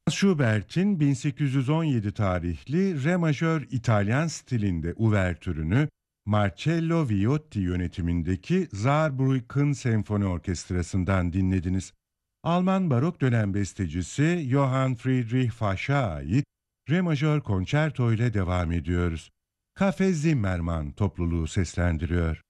Schubert'in 1817 tarihli Re majör İtalyan stilinde uvertürünü Marcello Viotti yönetimindeki Saarbrücken Senfoni Orkestrası'ndan dinlediniz. Alman barok dönem bestecisi Johann Friedrich Fasch'a ait Re majör konçerto ile devam ediyoruz. Cafe Zimmermann topluluğu seslendiriyor.